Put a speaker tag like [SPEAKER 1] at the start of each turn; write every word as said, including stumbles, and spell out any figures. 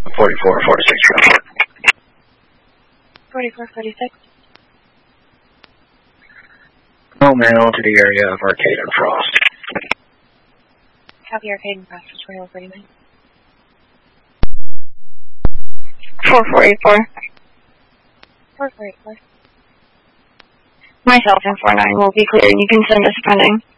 [SPEAKER 1] forty-four forty-six.
[SPEAKER 2] forty-four forty-six.
[SPEAKER 1] No mail to the area of Arcade and Frost.
[SPEAKER 2] Copy Arcade and Frost, twenty-one forty-nine.
[SPEAKER 3] four forty-four.
[SPEAKER 2] four forty-four.
[SPEAKER 3] Myself and four nine will be clear. You can send us pending.